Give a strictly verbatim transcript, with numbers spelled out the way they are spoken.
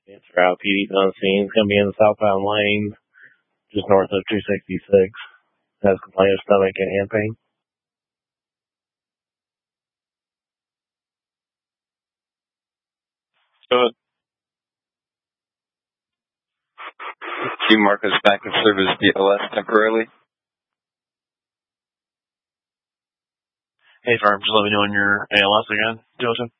It's route P D's on scene. It's going to be in the southbound lane, just north of two sixty-six. Has complaint of stomach and hand pain. Good. Team Marcus back in service D L S temporarily. Hey, firm, just let me know when you're A L S again, Joseph.